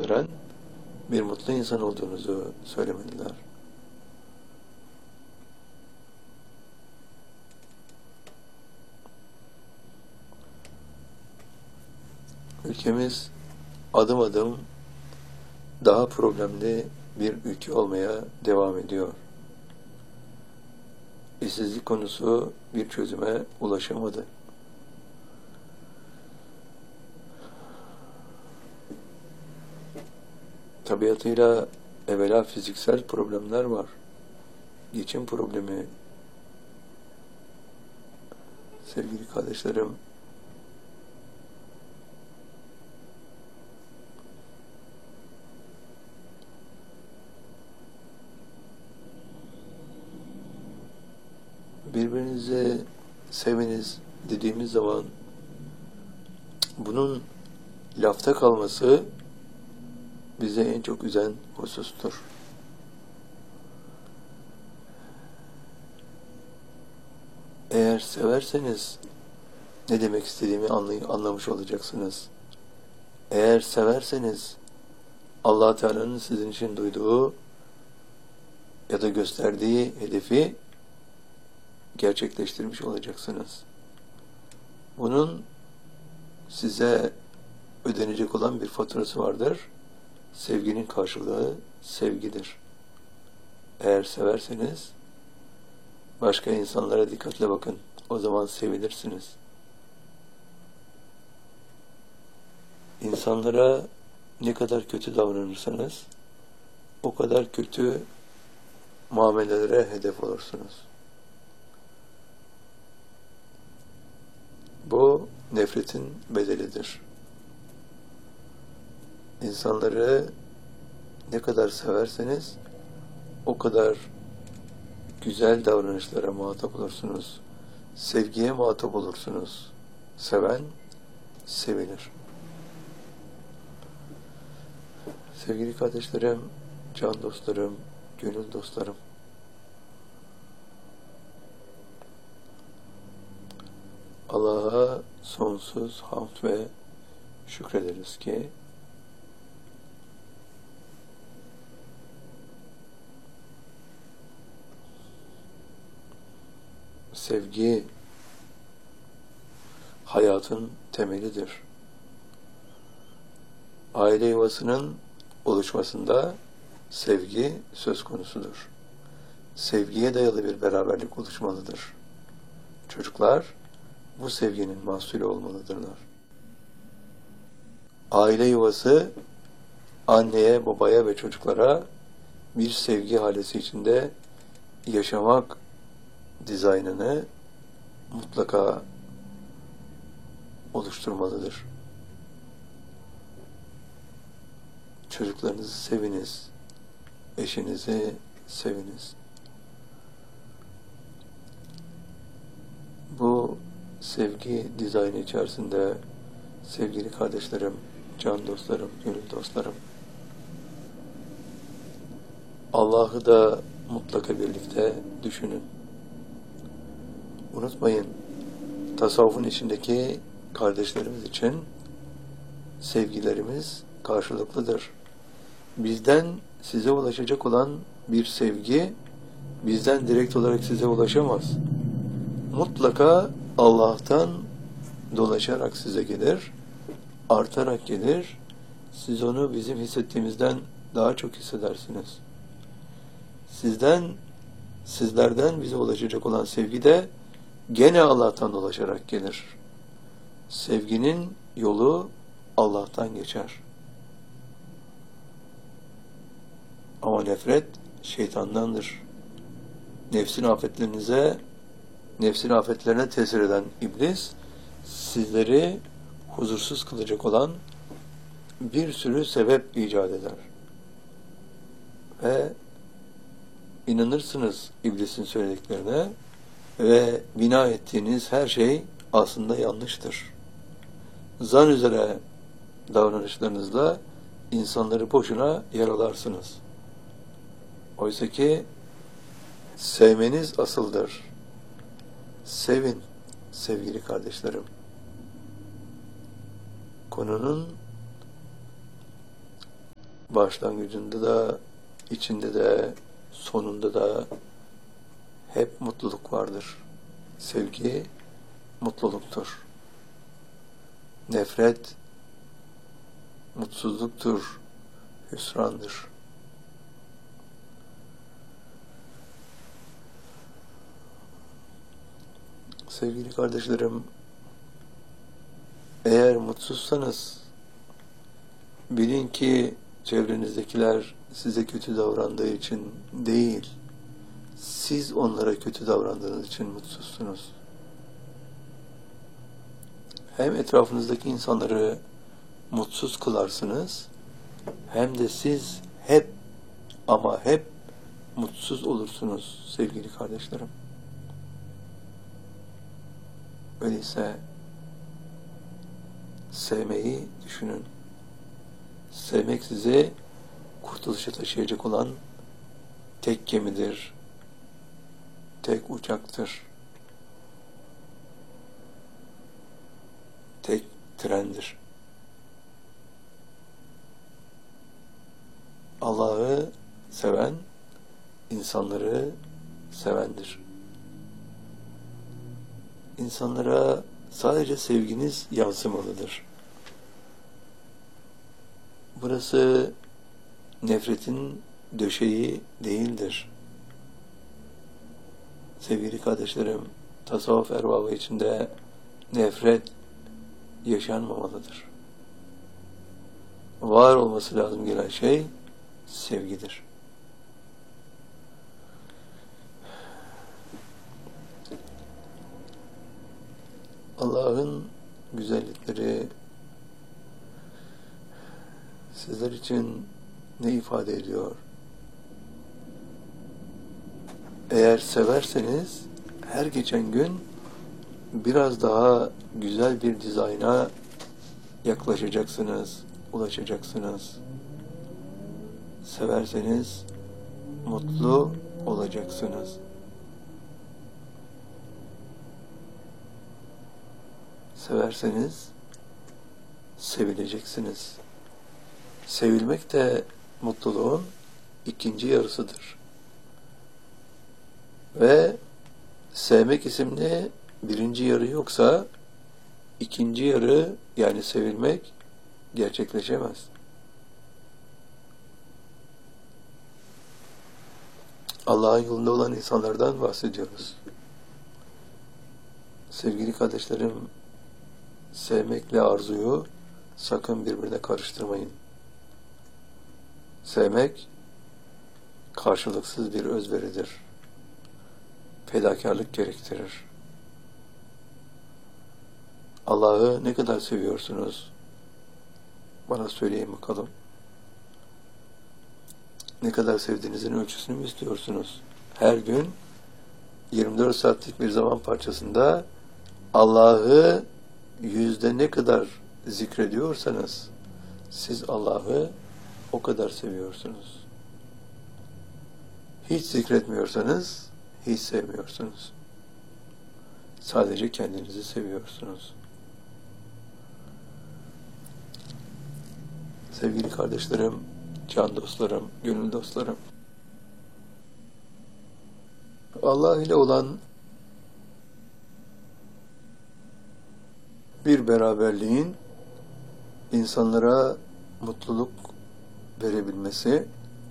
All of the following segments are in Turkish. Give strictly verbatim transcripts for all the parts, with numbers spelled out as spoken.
veren bir mutlu insan olduğunuzu söylemeliler. Ülkemiz adım adım daha problemli bir ülke olmaya devam ediyor. İşsizlik konusu bir çözüme ulaşamadı. Tabiatıyla evvela fiziksel problemler var. Geçim problemi. Sevgili kardeşlerim, birbirinizi seviniz dediğimiz zaman bunun lafta kalması bize en çok üzen husustur. Eğer severseniz ne demek istediğimi anlay- anlamış olacaksınız. Eğer severseniz Allah Teala'nın sizin için duyduğu ya da gösterdiği hedefi gerçekleştirmiş olacaksınız. Bunun size ödenecek olan bir faturası vardır. Sevginin karşılığı sevgidir. Eğer severseniz başka insanlara dikkatle bakın. O zaman sevilirsiniz. İnsanlara ne kadar kötü davranırsanız o kadar kötü muamelelere hedef olursunuz. Bu nefretin bedelidir. İnsanları ne kadar severseniz o kadar güzel davranışlara muhatap olursunuz. Sevgiye muhatap olursunuz. Seven sevilir. Sevgili kardeşlerim, can dostlarım, gönül dostlarım, Allah'a sonsuz hamd ve şükrederiz ki sevgi hayatın temelidir. Aile yuvasının oluşmasında sevgi söz konusudur. Sevgiye dayalı bir beraberlik oluşmalıdır. Çocuklar bu sevginin mahsulü olmalıdırlar. Aile yuvası anneye, babaya ve çocuklara bir sevgi halesi içinde yaşamak dizaynını mutlaka oluşturmalıdır. Çocuklarınızı seviniz, eşinizi seviniz. Bu sevgi dizaynı içerisinde sevgili kardeşlerim, can dostlarım, gönül dostlarım, Allah'ı da mutlaka birlikte düşünün. Unutmayın, tasavvufun içindeki kardeşlerimiz için sevgilerimiz karşılıklıdır. Bizden size ulaşacak olan bir sevgi, bizden direkt olarak size ulaşamaz. Mutlaka Allah'tan dolaşarak size gelir, artarak gelir. Siz onu bizim hissettiğimizden daha çok hissedersiniz. Sizden, sizlerden bize ulaşacak olan sevgi de gene Allah'tan dolaşarak gelir. Sevginin yolu Allah'tan geçer. Ama nefret şeytandandır. Nefsin afetlerinize, nefsin afetlerine tesir eden iblis, sizleri huzursuz kılacak olan bir sürü sebep icat eder. Ve inanırsınız iblisin söylediklerine ve bina ettiğiniz her şey aslında yanlıştır. Zan üzere davranışlarınızla insanları boşuna yaralarsınız. Oysa ki sevmeniz asıldır. Sevin sevgili kardeşlerim. Konunun başlangıcında da, içinde de, sonunda da hep mutluluk vardır. Sevgi mutluluktur. Nefret mutsuzluktur, hüsrandır. Sevgili kardeşlerim, eğer mutsuzsanız bilin ki çevrenizdekiler size kötü davrandığı için değil, siz onlara kötü davrandığınız için mutsuzsunuz. Hem etrafınızdaki insanları mutsuz kılarsınız, hem de siz hep ama hep mutsuz olursunuz sevgili kardeşlerim. Öyleyse sevmeyi düşünün. Sevmek sizi kurtuluşa taşıyacak olan tek gemidir, tek uçaktır, tek trendir. Allah'ı seven, insanları sevendir. İnsanlara sadece sevginiz yansımalıdır. Burası nefretin döşeği değildir. Sevgili kardeşlerim, tasavvuf erbabı içinde nefret yaşanmamalıdır. Var olması lazım gelen şey sevgidir. Allah'ın güzellikleri sizler için ne ifade ediyor? Eğer severseniz her geçen gün biraz daha güzel bir dizayna yaklaşacaksınız, ulaşacaksınız. Severseniz mutlu olacaksınız. Severseniz sevileceksiniz. Sevilmek de mutluluğun ikinci yarısıdır. Ve sevmek isimli birinci yarı yoksa ikinci yarı, yani sevilmek, gerçekleşemez. Allah'ın yolunda olan insanlardan bahsediyoruz. Sevgili kardeşlerim, sevmekle arzuyu sakın birbirine karıştırmayın. Sevmek karşılıksız bir özveridir. Fedakarlık gerektirir. Allah'ı ne kadar seviyorsunuz? Bana söyleyin bakalım. Ne kadar sevdiğinizin ölçüsünü mü istiyorsunuz? Her gün yirmi dört saatlik bir zaman parçasında Allah'ı yüzde ne kadar zikrediyorsanız siz Allah'ı o kadar seviyorsunuz. Hiç zikretmiyorsanız hiç sevmiyorsunuz. Sadece kendinizi seviyorsunuz. Sevgili kardeşlerim, can dostlarım, gönül dostlarım, Allah ile olan bir beraberliğin insanlara mutluluk verebilmesi,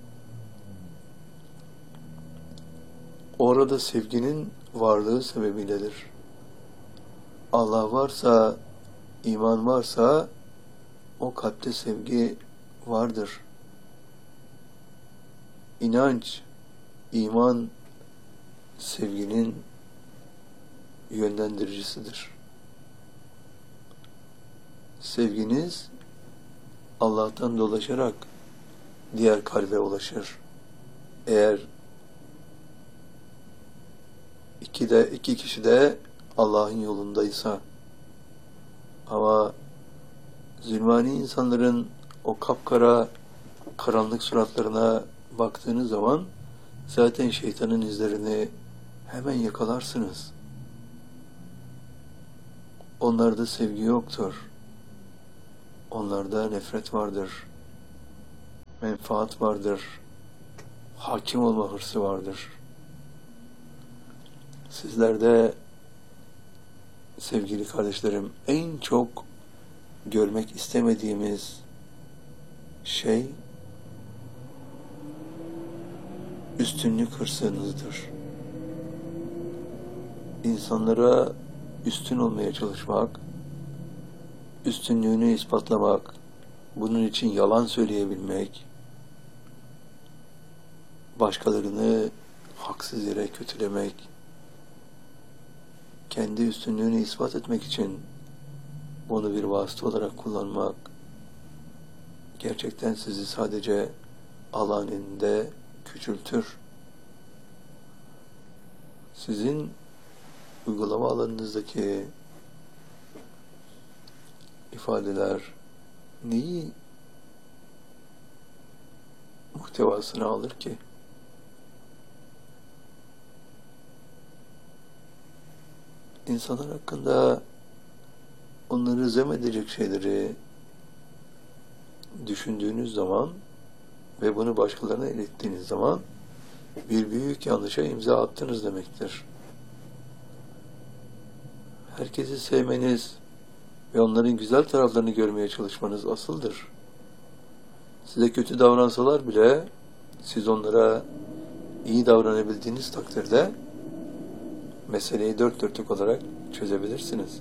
orada sevginin varlığı sebebiyledir. Allah varsa, iman varsa, o kalpte sevgi vardır. İnanç, iman, sevginin yönlendiricisidir. Sevginiz Allah'tan dolaşarak diğer kalbe ulaşır. Eğer iki de iki kişi de Allah'ın yolundaysa, ama zulmani insanların o kapkara karanlık suratlarına baktığınız zaman zaten şeytanın izlerini hemen yakalarsınız. Onlarda sevgi yoktur. Onlarda nefret vardır. menfaat vardır, hakim olma hırsı vardır. Sizlerde sevgili kardeşlerim en çok görmek istemediğimiz şey üstünlük hırsınızdır. İnsanlara üstün olmaya çalışmak, üstünlüğünü ispatlamak, bunun için yalan söyleyebilmek, başkalarını haksız yere kötülemek, kendi üstünlüğünü ispat etmek için bunu bir vasıta olarak kullanmak, gerçekten sizi sadece Allah'ın elinde küçültür. Sizin uygulama alanınızdaki ifadeler neyi muhtevasını alır ki? İnsanlar hakkında onları zem edecek şeyleri düşündüğünüz zaman ve bunu başkalarına ilettiğiniz zaman bir büyük yanlışa imza attınız demektir. Herkesi sevmeniz ve onların güzel taraflarını görmeye çalışmanız asıldır. Size kötü davransalar bile siz onlara iyi davranabildiğiniz takdirde meseleyi dört dörtlük olarak çözebilirsiniz.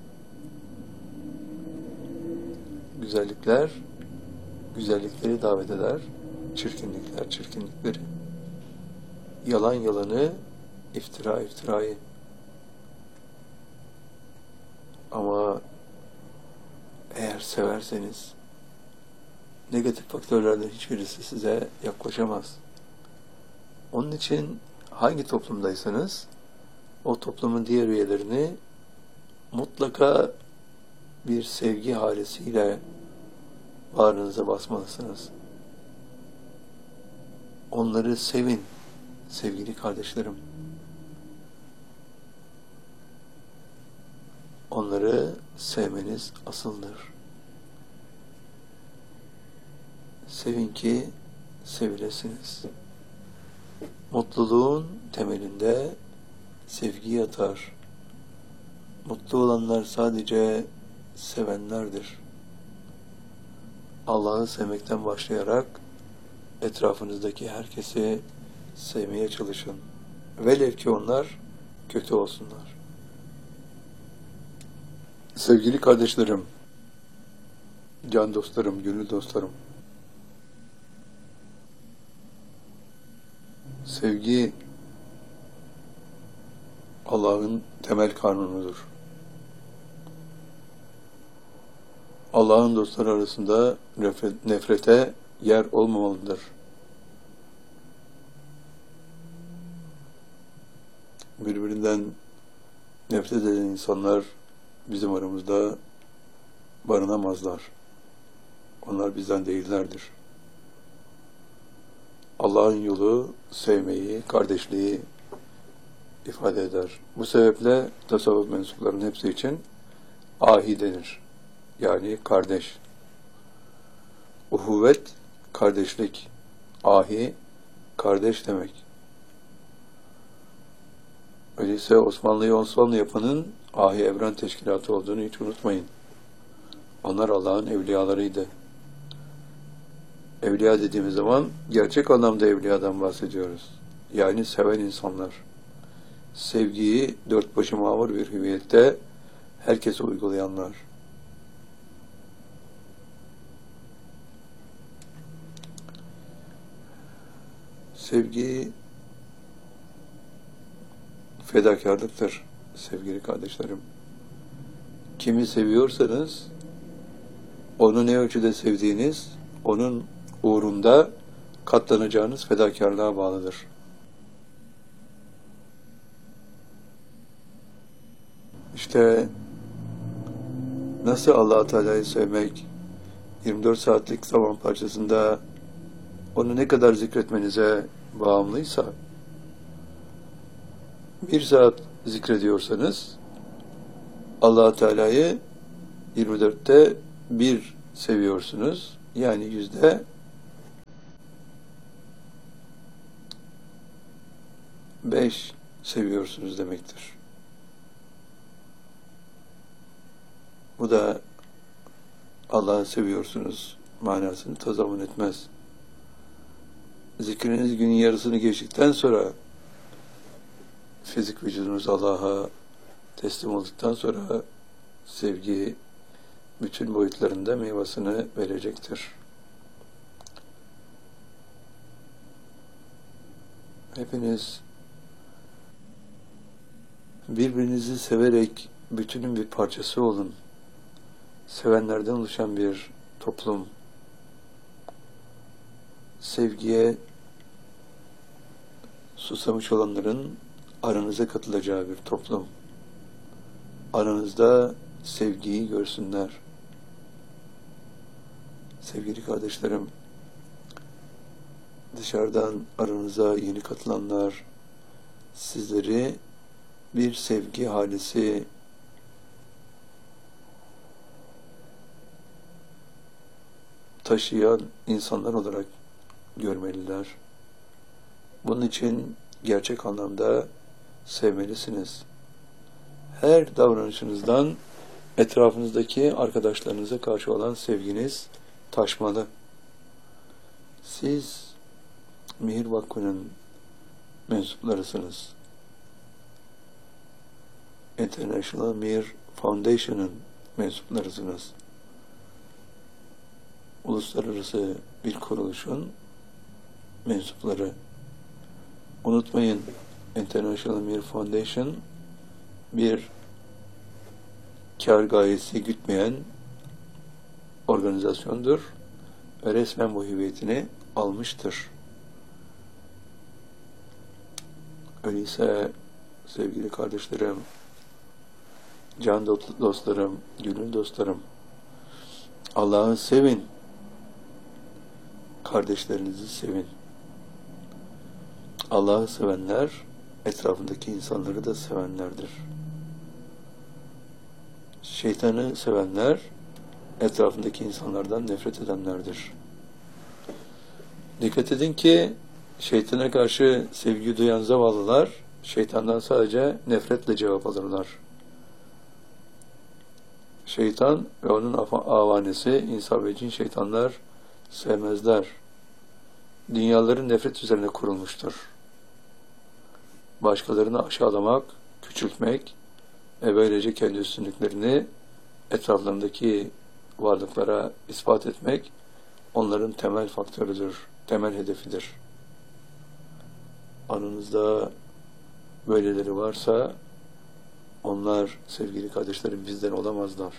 Güzellikler güzellikleri davet eder, çirkinlikler çirkinlikleri. Yalan yalanı, iftira iftirayı. Ama eğer severseniz negatif faktörlerden hiçbirisi size yaklaşamaz. Onun için hangi toplumdaysanız o toplumun diğer üyelerini mutlaka bir sevgi halesiyle bağrınıza basmalısınız. Onları sevin sevgili kardeşlerim. Onları sevmeniz asıldır. Sevin ki sevilesiniz. Mutluluğun temelinde sevgi yatar. Mutlu olanlar sadece sevenlerdir. Allah'ı sevmekten başlayarak etrafınızdaki herkesi sevmeye çalışın. Velev ki onlar kötü olsunlar. Sevgili kardeşlerim, can dostlarım, gönül dostlarım, sevgi Allah'ın temel kanunudur. Allah'ın dostları arasında nefret, nefrete yer olmamalıdır. Birbirinden nefret eden insanlar bizim aramızda barınamazlar. Onlar bizden değillerdir. Allah'ın yolu sevmeyi, kardeşliği ifade eder. Bu sebeple tasavvuf mensuplarının hepsi için ahi denir. Yani kardeş. Uhuvvet, kardeşlik. Ahi, kardeş demek. Öyleyse Osmanlı'yı Osmanlı yapanın Ahi Evren Teşkilatı olduğunu hiç unutmayın. Onlar Allah'ın evliyalarıydı. Evliya dediğimiz zaman gerçek anlamda evliyadan bahsediyoruz. Yani seven insanlar. Sevgiyi dört başı mamur bir hüviyette herkese uygulayanlar. Sevgi fedakarlıktır sevgili kardeşlerim. Kimi seviyorsanız onu ne ölçüde sevdiğiniz onun uğrunda katlanacağınız fedakarlığa bağlıdır. İşte nasıl Allah-u Teala'yı sevmek yirmi dört saatlik zaman parçasında onu ne kadar zikretmenize bağımlıysa, bir saat zikrediyorsanız Allah-u Teala'yı yirmi dörtte bir seviyorsunuz. Yani yüzde beş seviyorsunuz demektir. Bu da Allah'ı seviyorsunuz manasını tazammun etmez. Zikriniz günün yarısını geçtikten sonra fizik vücudunuz Allah'a teslim olduktan sonra sevgi bütün boyutlarında meyvasını verecektir. Hepiniz birbirinizi severek bütünün bir parçası olun. Sevenlerden oluşan bir toplum, sevgiye susamış olanların aranıza katılacağı bir toplum. Aranızda sevgiyi görsünler. Sevgili kardeşlerim, dışarıdan aranıza yeni katılanlar, sizleri bir sevgi halisi taşıyan insanlar olarak görmeliler. Bunun için gerçek anlamda sevmelisiniz. Her davranışınızdan etrafınızdaki arkadaşlarınıza karşı olan sevginiz taşmalı. Siz Mihir Vakfı'nın mensuplarısınız. International Mihir Foundation'ın mensuplarısınız. Uluslararası bir kuruluşun mensupları. Unutmayın, International Mihir Foundation bir kar gayesi gütmeyen organizasyondur ve resmen bu hüviyetini almıştır. Öyleyse sevgili kardeşlerim, can dostlarım, gönül dostlarım, Allah'ı sevin, kardeşlerinizi sevin. Allah'ı sevenler, etrafındaki insanları da sevenlerdir. Şeytanı sevenler, etrafındaki insanlardan nefret edenlerdir. Dikkat edin ki, şeytana karşı sevgi duyan zavallılar, şeytandan sadece nefretle cevap alırlar. Şeytan ve onun avanesi, insan ve cin şeytanlar sevmezler. Dünyaların nefret üzerine kurulmuştur. Başkalarını aşağılamak, küçültmek ve böylece kendi üstünlüklerini etraflarındaki varlıklara ispat etmek onların temel faktörüdür, temel hedefidir. Aranızda böyleleri varsa onlar sevgili kardeşlerim bizden olamazlar.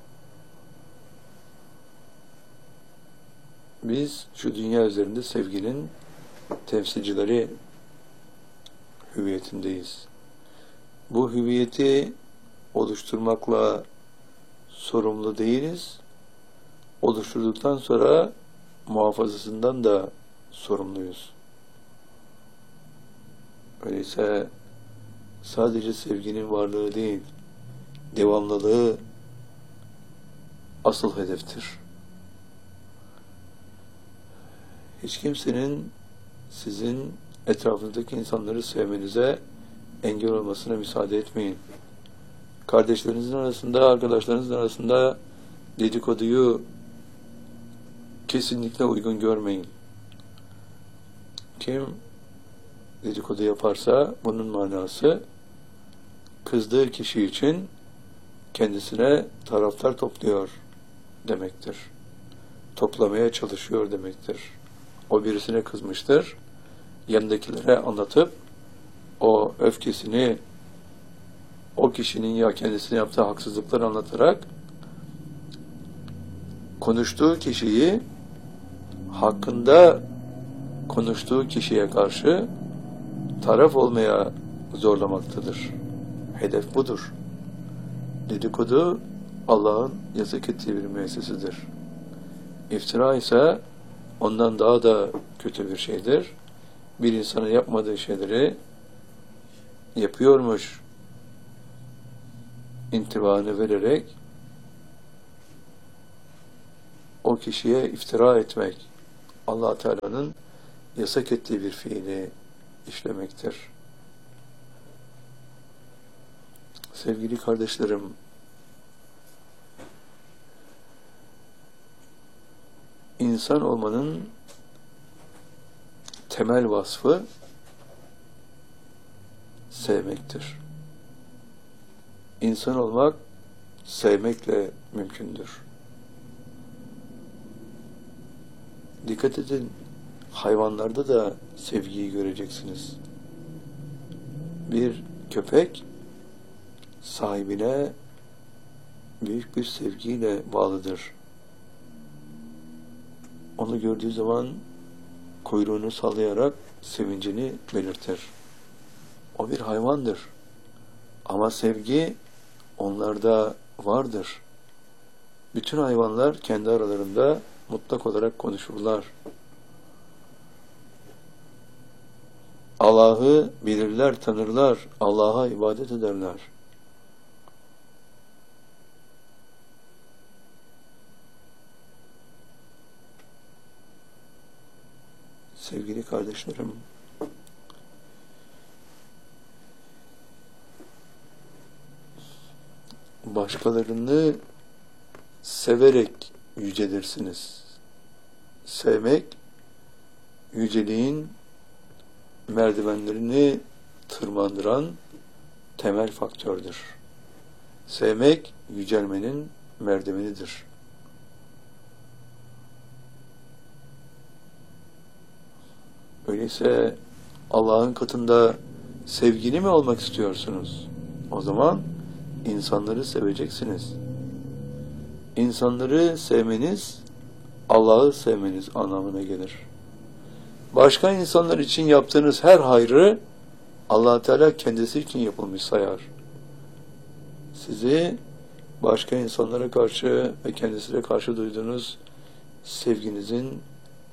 Biz şu dünya üzerinde sevginin temsilcileri hüviyetindeyiz. Bu hüviyeti oluşturmakla sorumlu değiliz. Oluşturduktan sonra muhafazasından da sorumluyuz. Öyleyse sadece sevginin varlığı değil, devamlılığı asıl hedeftir. Hiç kimsenin sizin etrafınızdaki insanları sevmenize engel olmasına müsaade etmeyin. Kardeşlerinizin arasında, arkadaşlarınızın arasında dedikoduyu kesinlikle uygun görmeyin. Kim dedikodu yaparsa bunun manası kızdığı kişi için kendisine taraftar topluyor demektir. Toplamaya çalışıyor demektir. O birisine kızmıştır. Yanındakilere anlatıp o öfkesini o kişinin ya kendisine yaptığı haksızlıkları anlatarak konuştuğu kişiyi hakkında konuştuğu kişiye karşı taraf olmaya zorlamaktadır. Hedef budur. Dedikodu Allah'ın yasak ettiği bir müessesidir. İftira ise ondan daha da kötü bir şeydir. Bir insanın yapmadığı şeyleri yapıyormuş intibanı vererek o kişiye iftira etmek Allah Teala'nın yasak ettiği bir fiili işlemektir. Sevgili kardeşlerim, insan olmanın temel vasfı sevmektir. İnsan olmak sevmekle mümkündür. Dikkat edin, hayvanlarda da sevgiyi göreceksiniz. Bir köpek sahibine büyük bir sevgiyle bağlıdır. Onu gördüğü zaman kuyruğunu sallayarak sevincini belirtir. O bir hayvandır. Ama sevgi onlarda vardır. Bütün hayvanlar kendi aralarında mutlak olarak konuşurlar. Allah'ı bilirler, tanırlar. Allah'a ibadet ederler. Sevgili kardeşlerim, başkalarını severek yücelirsiniz. Sevmek, yüceliğin merdivenlerini tırmandıran temel faktördür. Sevmek, yücelmenin merdivenidir. Öyleyse Allah'ın katında sevgili mi olmak istiyorsunuz? O zaman insanları seveceksiniz. İnsanları sevmeniz, Allah'ı sevmeniz anlamına gelir. Başka insanlar için yaptığınız her hayrı Allah Teala kendisi için yapılmış sayar. Sizi başka insanlara karşı ve kendisine karşı duyduğunuz sevginizin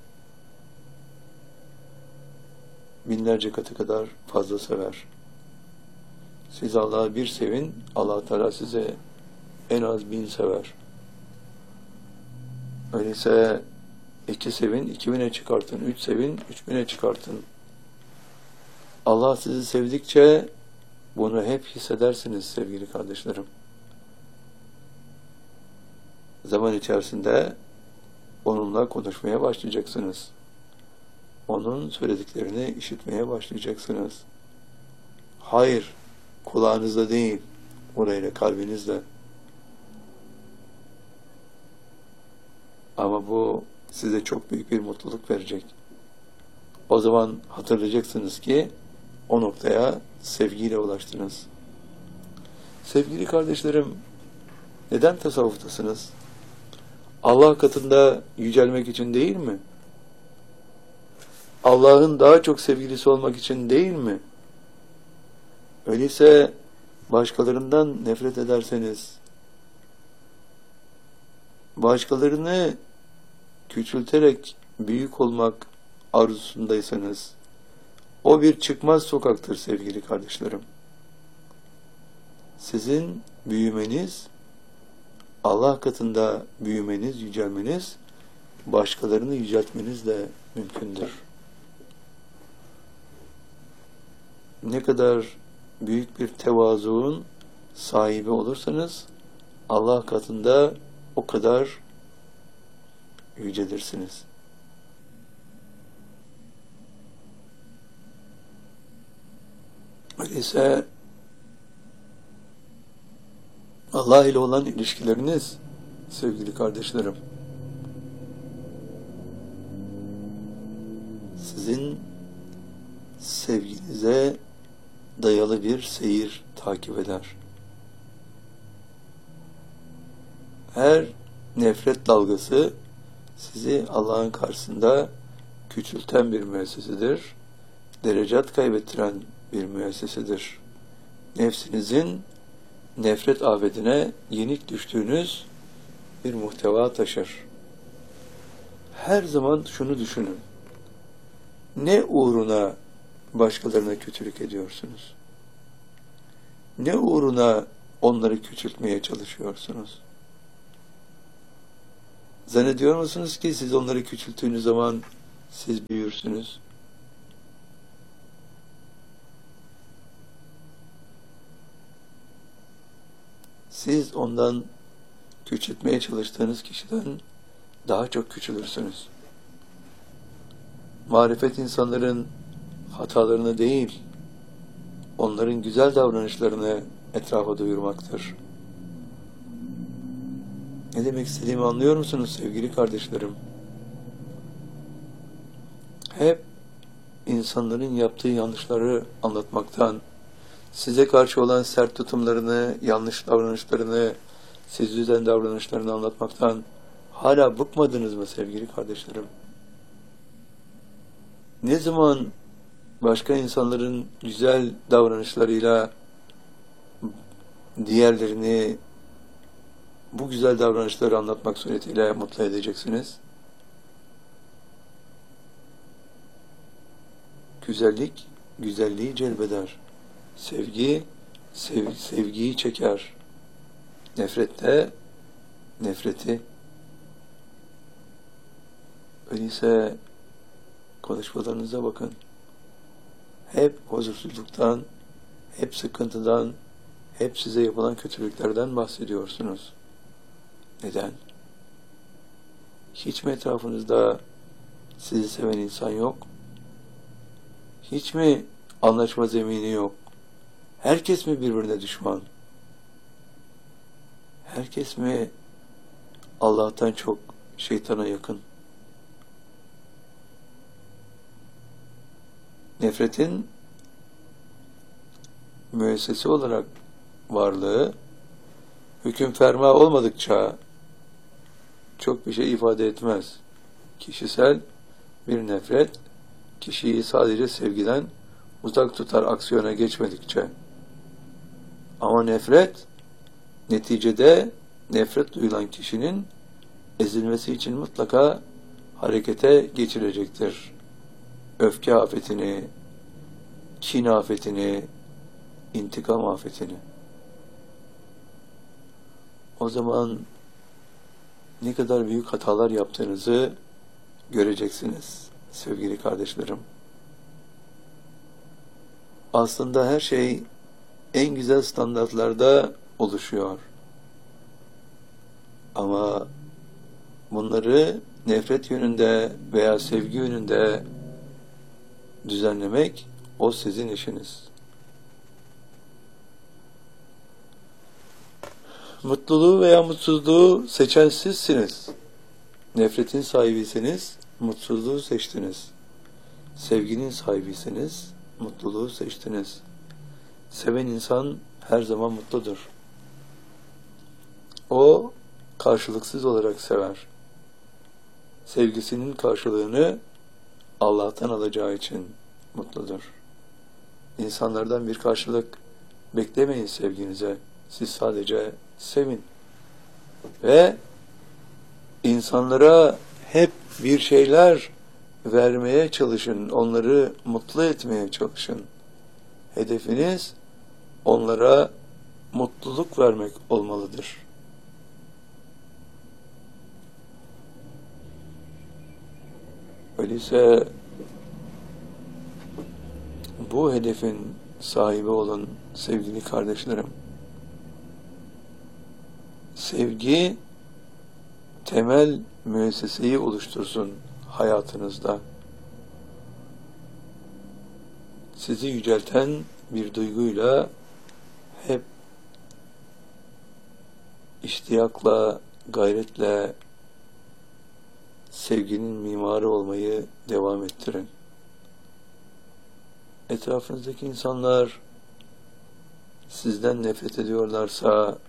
binlerce katı kadar fazla sever. Siz Allah'ı bir sevin, Allah Teala size en az bin sever. Öyleyse iki sevin, iki bine çıkartın, üç sevin, üç bine çıkartın. Allah sizi sevdikçe bunu hep hissedersiniz sevgili kardeşlerim. Zaman içerisinde onunla konuşmaya başlayacaksınız. Onun söylediklerini işitmeye başlayacaksınız. Hayır, kulağınızda değil, orayla kalbinizle. Ama bu size çok büyük bir mutluluk verecek. O zaman hatırlayacaksınız ki o noktaya sevgiyle ulaştınız. Sevgili kardeşlerim, neden tasavvuftasınız? Allah katında yücelmek için değil mi? Allah'ın daha çok sevgilisi olmak için değil mi? Öyleyse başkalarından nefret ederseniz, başkalarını küçülterek büyük olmak arzusundaysanız, o bir çıkmaz sokaktır sevgili kardeşlerim. Sizin büyümeniz, Allah katında büyümeniz, yücelmeniz, başkalarını yüceltmenizle mümkündür. Ne kadar büyük bir tevazuun sahibi olursanız, Allah katında o kadar yücelirsiniz. Öyleyse Allah ile olan ilişkileriniz sevgili kardeşlerim, sizin sevginize dayalı bir seyir takip eder. Her nefret dalgası sizi Allah'ın karşısında küçülten bir müessesedir. Derecat kaybettiren bir müessesedir. Nefsinizin nefret afetine yenik düştüğünüz bir muhteva taşır. Her zaman şunu düşünün. Ne uğruna başkalarına kötülük ediyorsunuz? Ne uğruna onları küçültmeye çalışıyorsunuz? Zannediyor musunuz ki siz onları küçülttüğünüz zaman siz büyürsünüz? siz ondan küçültmeye çalıştığınız kişiden daha çok küçülürsünüz. Marifet insanların hatalarını değil, onların güzel davranışlarını etrafa duyurmaktır. Ne demek istediğimi anlıyor musunuz sevgili kardeşlerim? Hep insanların yaptığı yanlışları anlatmaktan, size karşı olan sert tutumlarını, yanlış davranışlarını, siz yüzden davranışlarını anlatmaktan hala bıkmadınız mı sevgili kardeşlerim? Ne zaman başka insanların güzel davranışlarıyla diğerlerini bu güzel davranışları anlatmak suretiyle mutlu edeceksiniz? Güzellik, güzelliği celbeder. Sevgi, sev, sevgiyi çeker. Nefret de, nefreti. Öyleyse konuşmalarınıza bakın. Hep huzursuzluktan, hep sıkıntıdan, hep size yapılan kötülüklerden bahsediyorsunuz. Neden? Hiç mi etrafınızda sizi seven insan yok? Hiç mi anlaşma zemini yok? Herkes mi birbirine düşman? Herkes mi Allah'tan çok şeytana yakın? Nefretin müessesi olarak varlığı, hüküm ferma olmadıkça çok bir şey ifade etmez. Kişisel bir nefret, kişiyi sadece sevgiden uzak tutar aksiyona geçmedikçe. Ama nefret, neticede nefret duyulan kişinin ezilmesi için mutlaka harekete geçirecektir. Öfke afetini, kin afetini, intikam afetini. O zaman ne kadar büyük hatalar yaptığınızı göreceksiniz sevgili kardeşlerim. Aslında her şey en güzel standartlarda oluşuyor. Ama bunları nefret yönünde veya sevgi yönünde düzenlemek o sizin işiniz. Mutluluğu veya mutsuzluğu seçen sizsiniz. Nefretin sahibisiniz, mutsuzluğu seçtiniz. Sevginin sahibisiniz, mutluluğu seçtiniz. Seven insan her zaman mutludur. O karşılıksız olarak sever. Sevgisinin karşılığını Allah'tan alacağı için mutludur. İnsanlardan bir karşılık beklemeyin sevginize. Siz sadece sevin. Ve insanlara hep bir şeyler vermeye çalışın. Onları mutlu etmeye çalışın. Hedefiniz onlara mutluluk vermek olmalıdır. Öyleyse bu hedefin sahibi olun sevgili kardeşlerim. Sevgi temel müesseseyi oluştursun hayatınızda. Sizi yücelten bir duyguyla hep iştiyakla, gayretle sevginin mimarı olmayı devam ettirin. Etrafınızdaki insanlar sizden nefret ediyorlarsa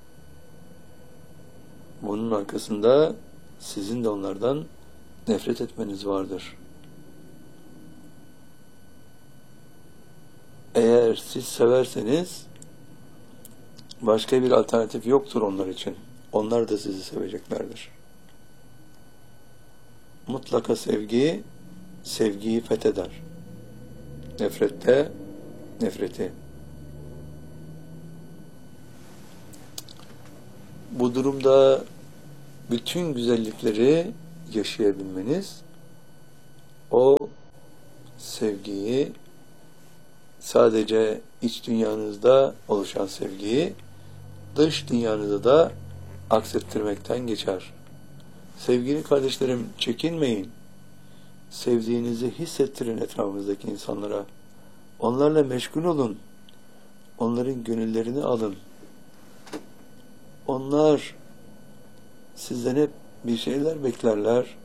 bunun arkasında sizin de onlardan nefret etmeniz vardır. Eğer siz severseniz başka bir alternatif yoktur onlar için. Onlar da sizi seveceklerdir. Mutlaka sevgi, sevgiyi fetheder. Nefrette, nefreti. Bu durumda bütün güzellikleri yaşayabilmeniz, o sevgiyi, sadece iç dünyanızda oluşan sevgiyi dış dünyanızı da aksettirmekten geçer. Sevgili kardeşlerim, çekinmeyin. Sevdiğinizi hissettirin etrafınızdaki insanlara. Onlarla meşgul olun. Onların gönüllerini alın. Onlar sizden hep bir şeyler beklerler.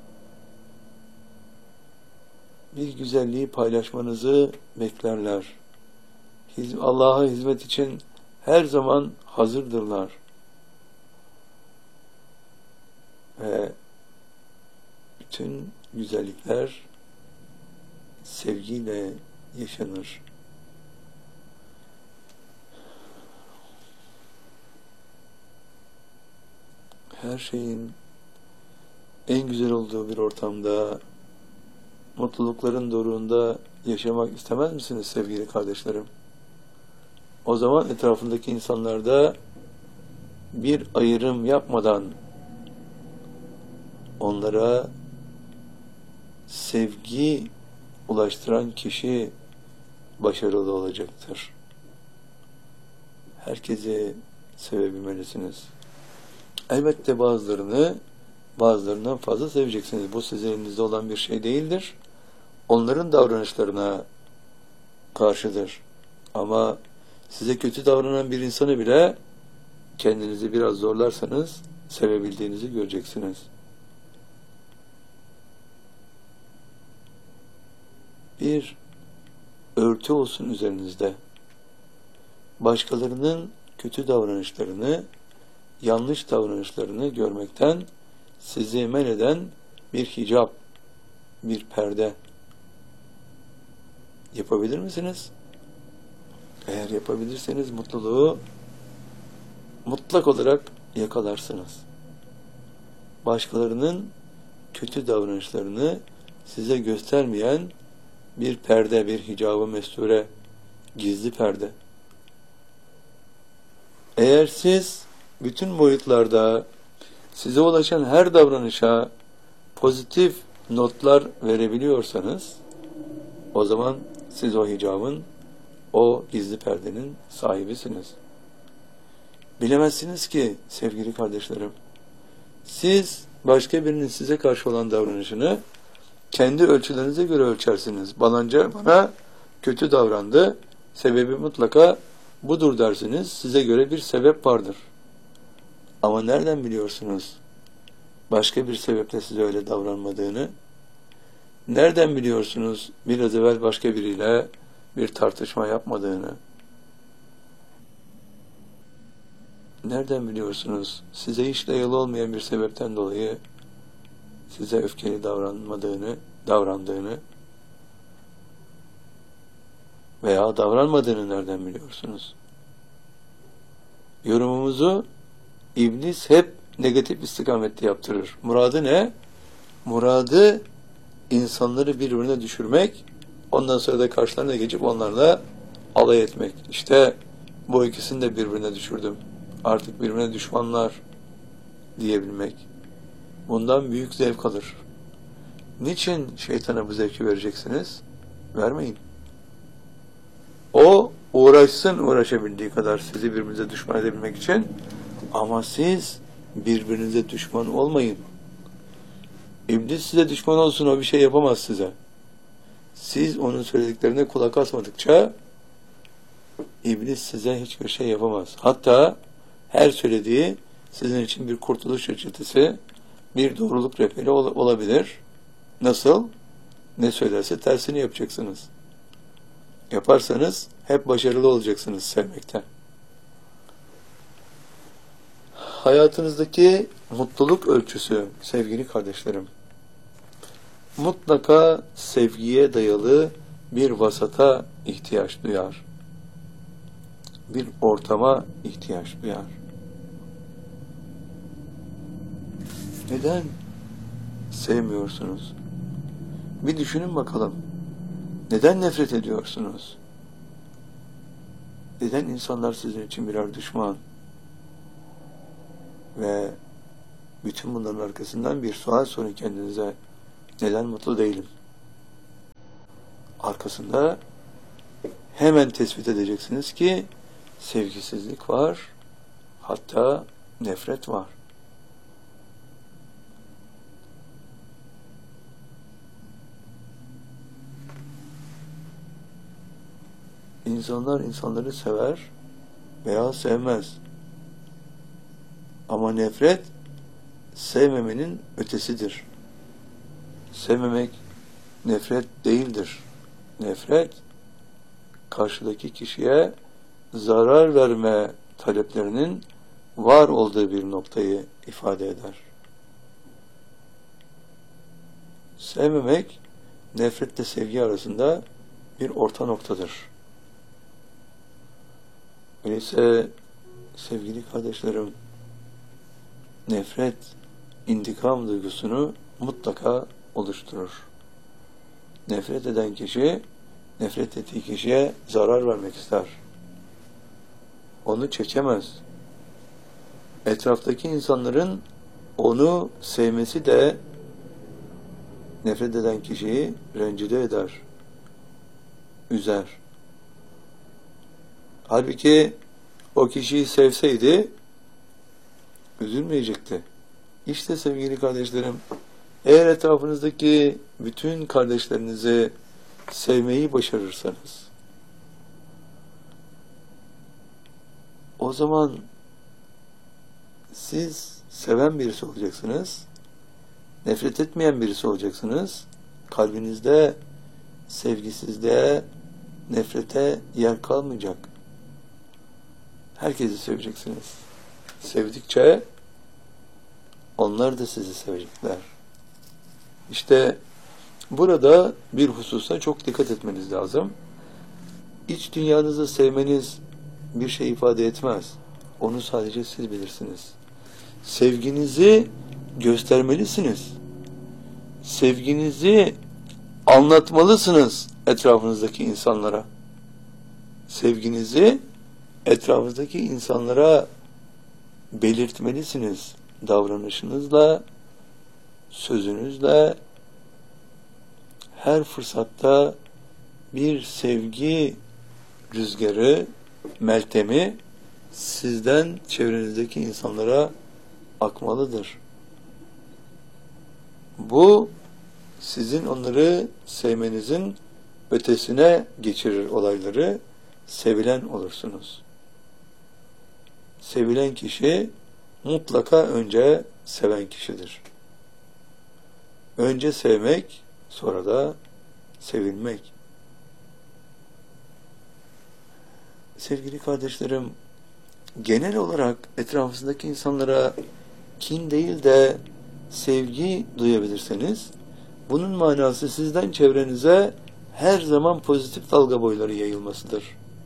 Bir güzelliği paylaşmanızı beklerler. Allah'a hizmet için her zaman hazırdırlar. Ve bütün güzellikler sevgiyle yaşanır. Her şeyin en güzel olduğu bir ortamda, mutlulukların doruğunda yaşamak istemez misiniz sevgili kardeşlerim? O zaman etrafındaki insanlarda bir ayrım yapmadan onlara sevgi ulaştıran kişi başarılı olacaktır. Herkesi sevebilmelisiniz. Elbette bazılarını bazılarından fazla seveceksiniz. Bu sizin elinizde olan bir şey değildir. Onların davranışlarına karşıdır. Ama size kötü davranan bir insanı bile kendinizi biraz zorlarsanız sevebildiğinizi göreceksiniz. Bir örtü olsun üzerinizde. Başkalarının kötü davranışlarını, yanlış davranışlarını görmekten sizi men eden bir hicap, bir perde. Yapabilir misiniz? Eğer yapabilirseniz mutluluğu mutlak olarak yakalarsınız. Başkalarının kötü davranışlarını size göstermeyen bir perde, bir hicab-ı mesture, gizli perde. Eğer siz bütün boyutlarda size ulaşan her davranışa pozitif notlar verebiliyorsanız, o zaman siz o hicabın, o gizli perdenin sahibisiniz. Bilemezsiniz ki sevgili kardeşlerim, siz başka birinin size karşı olan davranışını kendi ölçülerinize göre ölçersiniz. Balanca bana kötü davrandı, sebebi mutlaka budur dersiniz. Size göre bir sebep vardır. Ama nereden biliyorsunuz başka bir sebeple size öyle davranmadığını? Nereden biliyorsunuz biraz evvel başka biriyle bir tartışma yapmadığını? Nereden biliyorsunuz size hiç dayalı olmayan bir sebepten dolayı size öfkeli davranmadığını, davrandığını veya davranmadığını nereden biliyorsunuz? Yorumumuzu İblis hep negatif istikamette yaptırır. Muradı ne? Muradı insanları birbirine düşürmek, ondan sonra da karşılarına geçip onlarla alay etmek. İşte bu ikisini de birbirine düşürdüm. Artık birbirine düşmanlar diyebilmek. Bundan büyük zevk alır. Niçin şeytana bu zevki vereceksiniz? Vermeyin. O uğraşsın uğraşabildiği kadar sizi birbirinize düşman edebilmek için, ama siz birbirinize düşman olmayın. İblis size düşman olsun, o bir şey yapamaz size. Siz onun söylediklerine kulak asmadıkça İblis size hiçbir şey yapamaz. Hatta her söylediği sizin için bir kurtuluş reçetesi, bir doğruluk rehberi ol olabilir. Nasıl? Ne söylerse tersini yapacaksınız. Yaparsanız hep başarılı olacaksınız sevmekte. Hayatınızdaki mutluluk ölçüsü sevgili kardeşlerim, mutlaka sevgiye dayalı bir vasata ihtiyaç duyar. Bir ortama ihtiyaç duyar. Neden sevmiyorsunuz? Bir düşünün bakalım. Neden nefret ediyorsunuz? Neden insanlar sizin için birer düşman? Ve bütün bunların arkasından bir sual sorun kendinize. Neden mutlu değilim? Arkasında hemen tespit edeceksiniz ki sevgisizlik var, Hatta nefret var. İnsanlar insanları sever veya sevmez. Ama nefret sevmemenin ötesidir. Sevmemek nefret değildir. Nefret karşıdaki kişiye zarar verme taleplerinin var olduğu bir noktayı ifade eder. Sevmemek nefretle sevgi arasında bir orta noktadır. Öyleyse sevgili kardeşlerim, nefret intikam duygusunu mutlaka oluşturur. Nefret eden kişi, nefret ettiği kişiye zarar vermek ister. Onu çekemez. Etraftaki insanların onu sevmesi de nefret eden kişiyi rencide eder, üzer. Halbuki o kişiyi sevseydi üzülmeyecekti. İşte sevgili kardeşlerim, eğer etrafınızdaki bütün kardeşlerinizi sevmeyi başarırsanız, o zaman siz seven birisi olacaksınız, nefret etmeyen birisi olacaksınız, kalbinizde sevgisizliğe, nefrete yer kalmayacak. Herkesi seveceksiniz. Sevdikçe onlar da sizi sevecekler. İşte burada bir hususa çok dikkat etmeniz lazım. İç dünyanızı sevmeniz bir şey ifade etmez. Onu sadece siz bilirsiniz. Sevginizi göstermelisiniz. Sevginizi anlatmalısınız etrafınızdaki insanlara. Sevginizi etrafınızdaki insanlara belirtmelisiniz. Davranışınızla, sözünüzle, her fırsatta bir sevgi rüzgarı, meltemi sizden çevrenizdeki insanlara akmalıdır. Bu sizin onları sevmenizin ötesine geçirir olayları, sevilen olursunuz. Sevilen kişi mutlaka önce seven kişidir. Önce sevmek, sonra da sevilmek. Sevgili kardeşlerim, genel olarak etrafınızdaki insanlara kin değil de sevgi duyabilirseniz, bunun manası sizden çevrenize her zaman pozitif dalga boyları yayılmasıdır.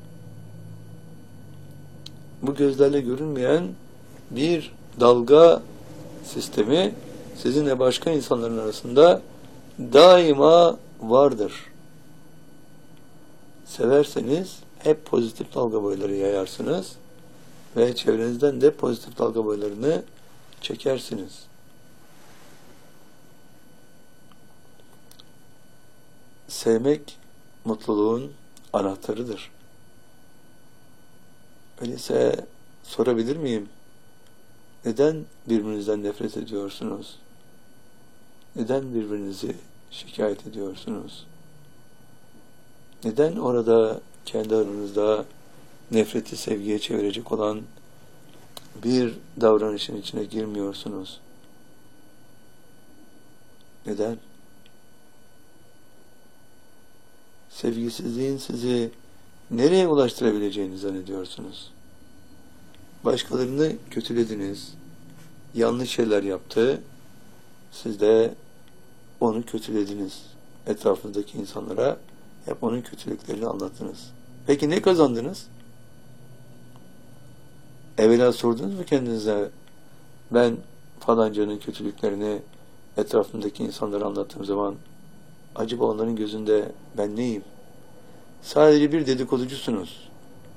Bu gözlerle görünmeyen bir dalga sistemi sizinle başka insanların arasında daima vardır. Severseniz hep pozitif dalga boyları yayarsınız ve çevrenizden de pozitif dalga boylarını çekersiniz. Sevmek mutluluğun anahtarıdır. Öyleyse sorabilir miyim? Neden birbirinizden nefret ediyorsunuz? Neden birbirinizi şikayet ediyorsunuz? Neden orada kendi aranızda nefreti sevgiye çevirecek olan bir davranışın içine girmiyorsunuz? Neden? Sevgisizliğin sizi nereye ulaştırabileceğini zannediyorsunuz? Başkalarını kötülediniz, yanlış şeyler yaptı, siz de onu kötülediniz. Etrafınızdaki insanlara hep onun kötülüklerini anlattınız. Peki ne kazandınız? Evvela sordunuz mu kendinize, ben falancanın kötülüklerini etrafımdaki insanlara anlattığım zaman acaba onların gözünde ben neyim? Sadece bir dedikoducusunuz.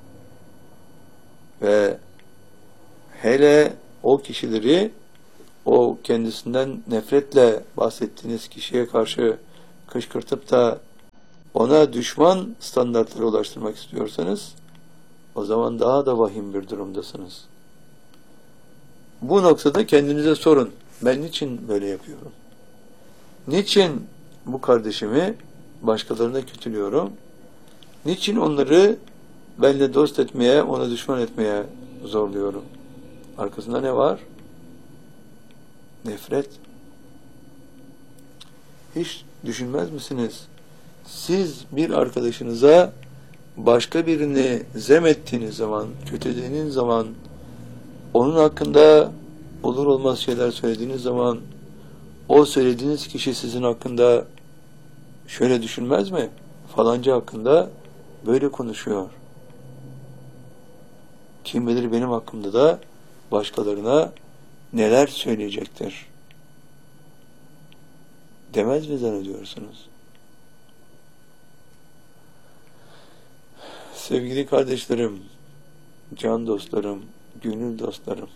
Ve hele o kişileri, o kendisinden nefretle bahsettiğiniz kişiye karşı kışkırtıp da ona düşman standartlara ulaştırmak istiyorsanız, o zaman daha da vahim bir durumdasınız. Bu noktada kendinize sorun. Ben niçin böyle yapıyorum? Niçin bu kardeşimi başkalarına kötülüyorum? Niçin onları benimle dost etmeye, ona düşman etmeye zorluyorum? Arkasında ne var? Nefret. Hiç düşünmez misiniz? Siz bir arkadaşınıza başka birini zem ettiğiniz zaman, kötülediğiniz zaman, onun hakkında olur olmaz şeyler söylediğiniz zaman, o söylediğiniz kişi sizin hakkında şöyle düşünmez mi? Falanca hakkında böyle konuşuyor. Kim bilir benim hakkımda da başkalarına neler söyleyecektir? Demez mi zannediyorsunuz? Sevgili kardeşlerim, can dostlarım, gönül dostlarım,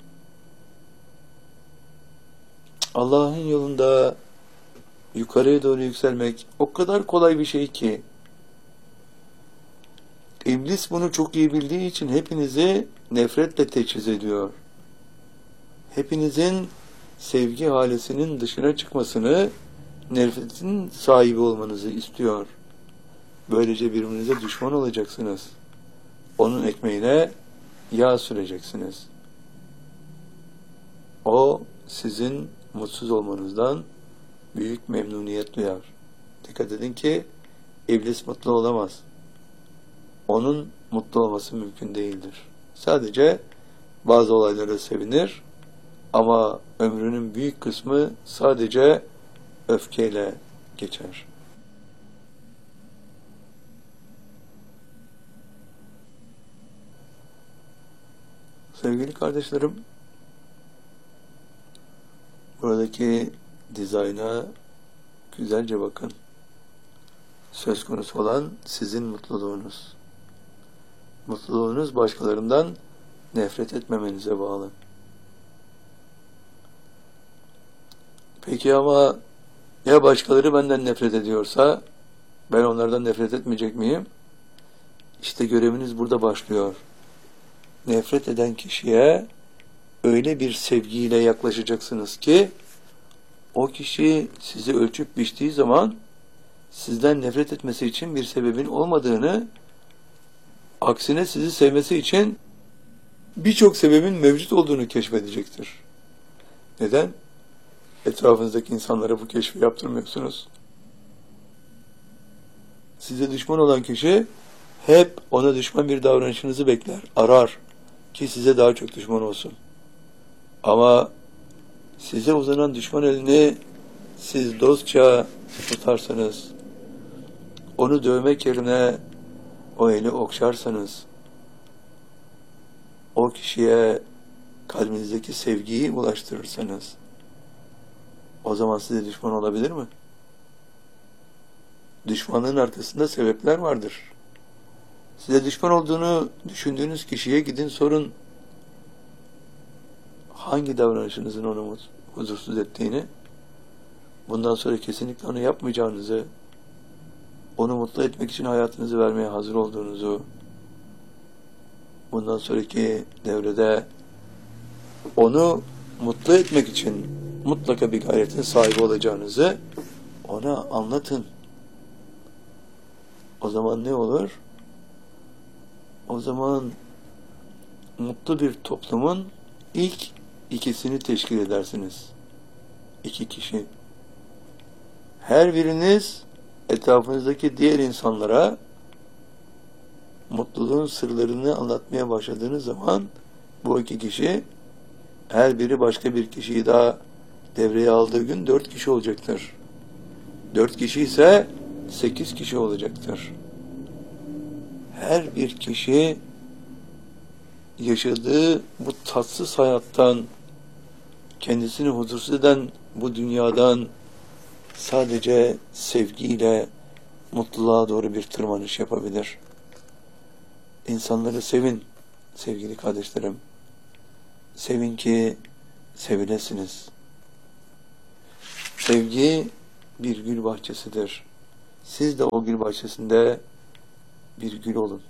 Allah'ın yolunda yukarıya doğru yükselmek o kadar kolay bir şey ki, İblis bunu çok iyi bildiği için hepinizi nefretle teçhiz ediyor. Hepinizin sevgi halesinin dışına çıkmasını, nefretin sahibi olmanızı istiyor. Böylece birbirinize düşman olacaksınız. Onun ekmeğine yağ süreceksiniz. O sizin mutsuz olmanızdan büyük memnuniyet duyar. Dikkat edin ki iblis mutlu olamaz. Onun mutlu olması mümkün değildir. Sadece bazı olaylara sevinir ama ömrünün büyük kısmı sadece öfkeyle geçer. Sevgili kardeşlerim, buradaki dizayna güzelce bakın. Söz konusu olan sizin mutluluğunuz. Mutluluğunuz başkalarından nefret etmemenize bağlı. Peki ama ya başkaları benden nefret ediyorsa ben onlardan nefret etmeyecek miyim? İşte göreviniz burada başlıyor. Nefret eden kişiye öyle bir sevgiyle yaklaşacaksınız ki o kişi sizi ölçüp biçtiği zaman sizden nefret etmesi için bir sebebin olmadığını, aksine sizi sevmesi için birçok sebebin mevcut olduğunu keşfedecektir. Neden? Etrafınızdaki insanlara bu keşfi yaptırmıyorsunuz. Size düşman olan kişi hep ona düşman bir davranışınızı bekler, arar ki size daha çok düşman olsun. Ama size uzanan düşman elini siz dostça tutarsanız, onu dövmek yerine o eli okşarsanız, o kişiye kalbinizdeki sevgiyi ulaştırırsanız, o zaman size düşman olabilir mi? Düşmanlığın arkasında sebepler vardır. Size düşman olduğunu düşündüğünüz kişiye gidin sorun, hangi davranışınızın onu huzursuz ettiğini, bundan sonra kesinlikle onu yapmayacağınızı, onu mutlu etmek için hayatınızı vermeye hazır olduğunuzu, bundan sonraki devrede onu mutlu etmek için mutlaka bir gayretin sahibi olacağınızı ona anlatın. O zaman ne olur? O zaman mutlu bir toplumun ilk ikisini teşkil edersiniz. İki kişi. Her biriniz etrafınızdaki diğer insanlara mutluluğun sırlarını anlatmaya başladığınız zaman bu iki kişi, her biri başka bir kişiyi daha devreye aldığı gün dört kişi olacaktır. Dört kişi ise sekiz kişi olacaktır. Her bir kişi yaşadığı bu tatsız hayattan, kendisini huzursuz eden bu dünyadan sadece sevgiyle mutluluğa doğru bir tırmanış yapabilir. İnsanları sevin sevgili kardeşlerim. Sevin ki sevilesiniz. Sevgi bir gül bahçesidir. Siz de o gül bahçesinde bir gül olun.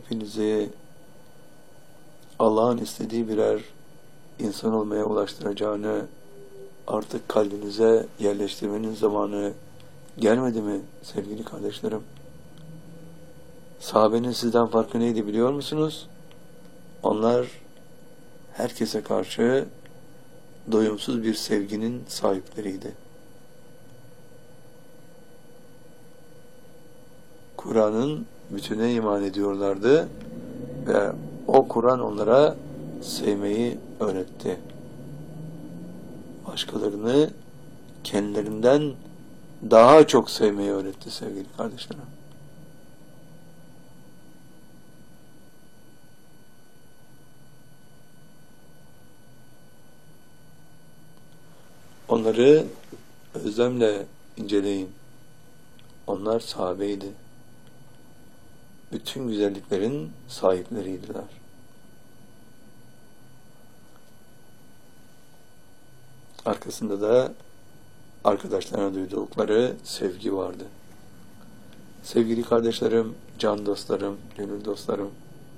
hepinizi Allah'ın istediği birer insan olmaya ulaştıracağını artık kalbinize yerleştirmenin zamanı gelmedi mi sevgili kardeşlerim? Sahabenin sizden farkı neydi biliyor musunuz? Onlar herkese karşı doyumsuz bir sevginin sahipleriydi. Kur'an'ın bütüne iman ediyorlardı ve o Kur'an onlara sevmeyi öğretti. Başkalarını kendilerinden daha çok sevmeyi öğretti sevgili kardeşlerim. Onları özlemle inceleyin. Onlar sahabeydi. Bütün güzelliklerin sahipleriydiler. Arkasında da arkadaşlarına duydukları sevgi vardı. Sevgili kardeşlerim, can dostlarım, gönül dostlarım,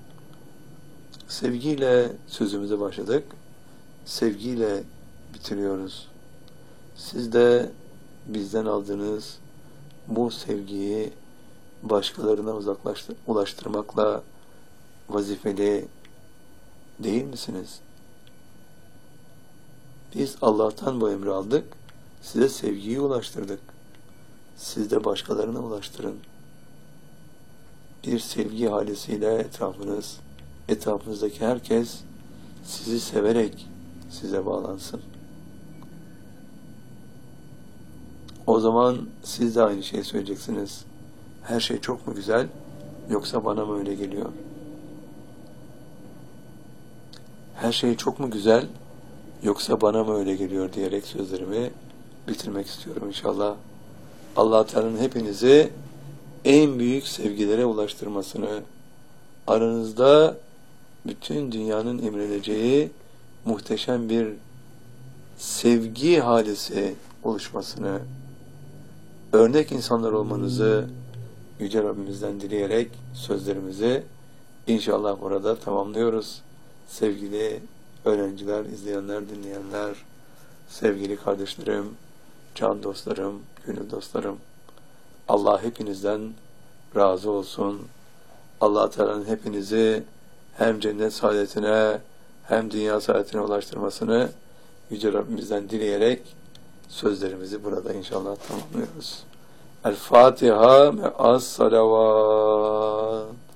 sevgiyle sözümüze başladık, sevgiyle bitiriyoruz. Siz de bizden aldığınız bu sevgiyi başkalarına uzaklaştır, ulaştırmakla vazifeli değil misiniz? Biz Allah'tan bu emri aldık, size sevgiyi ulaştırdık. Siz de başkalarına ulaştırın. Bir sevgi halisiyle etrafınız, etrafınızdaki herkes sizi severek size bağlansın. O zaman siz de aynı şeyi söyleyeceksiniz. Her şey çok mu güzel, yoksa bana mı öyle geliyor? Her şey çok mu güzel, yoksa bana mı öyle geliyor diyerek sözlerimi bitirmek istiyorum inşallah. Allah Teala'nın hepinizi en büyük sevgilere ulaştırmasını, aranızda bütün dünyanın emredeceği muhteşem bir sevgi halisi oluşmasını, örnek insanlar olmanızı Yüce Rabbimizden dileyerek sözlerimizi inşallah burada tamamlıyoruz. Sevgili öğrenciler, izleyenler, dinleyenler, sevgili kardeşlerim, can dostlarım, gönül dostlarım, Allah hepinizden razı olsun. Allah Teala'nın hepinizi hem cennet saadetine hem dünya saadetine ulaştırmasını Yüce Rabbimizden dileyerek sözlerimizi burada inşallah tamamlıyoruz. El Fatiha ve as salavat.